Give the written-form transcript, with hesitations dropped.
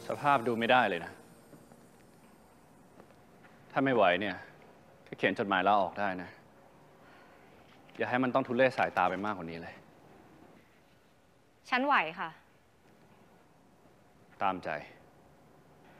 สภาพดูไม่ได้เลยนะถ้าไม่ไหวเนี่ยก็เขียนจดหมายลาออกได้นะอย่าให้มันต้องทุเรศสายตาไปมากกว่านี้เลยฉันไหวค่ะตามใจ